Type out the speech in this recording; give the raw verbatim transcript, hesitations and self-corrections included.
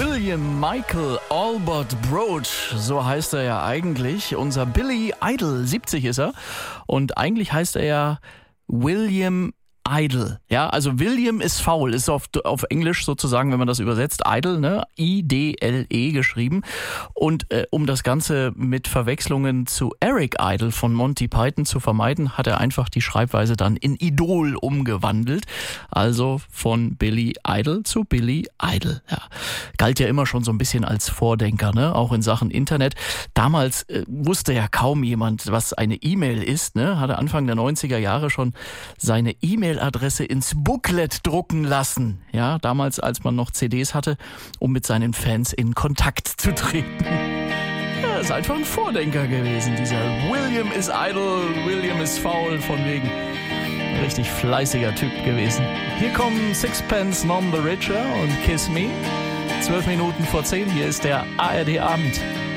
William Michael Albert Broad, so heißt er ja eigentlich. Unser Billy Idol, siebzig ist er. Und eigentlich heißt er ja William Idle. Ja, also William ist faul, ist auf, auf Englisch sozusagen, wenn man das übersetzt, Idle, ne? I D L E geschrieben. Und äh, um das Ganze mit Verwechslungen zu Eric Idle von Monty Python zu vermeiden, hat er einfach die Schreibweise dann in Idol umgewandelt. Also von Billy Idol zu Billy Idol. Ja. Galt ja immer schon so ein bisschen als Vordenker, ne? Auch in Sachen Internet. Damals äh, wusste ja kaum jemand, was eine E-Mail ist, ne? Hatte Anfang der neunziger Jahre schon seine E-Mail Adresse ins Booklet drucken lassen. Ja, damals, als man noch C Ds hatte, um mit seinen Fans in Kontakt zu treten. Ja, ist einfach ein Vordenker gewesen, dieser William is idle, William is faul, von wegen. Ein richtig fleißiger Typ gewesen. Hier kommen Sixpence None the Richer und Kiss Me. Zwölf Minuten vor zehn, hier ist der A R D Abend.